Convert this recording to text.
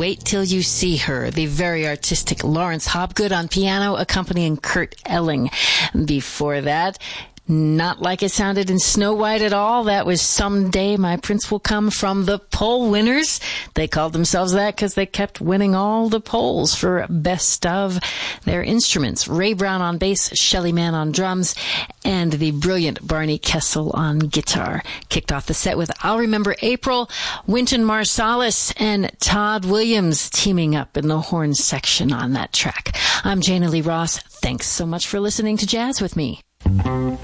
Wait Till You See Her, the very artistic Lawrence Hobgood on piano, accompanying Kurt Elling. Before that, not like it sounded in Snow White at all. That was Someday My Prince Will Come from the Poll Winners. They called themselves that because they kept winning all the polls for best of their instruments. Ray Brown on bass, Shelly Manne on drums, and the brilliant Barney Kessel on guitar. Kicked off the set with I'll Remember April, Wynton Marsalis and Todd Williams teaming up in the horn section on that track. I'm Jana Lee Ross. Thanks so much for listening to Jazz with Me.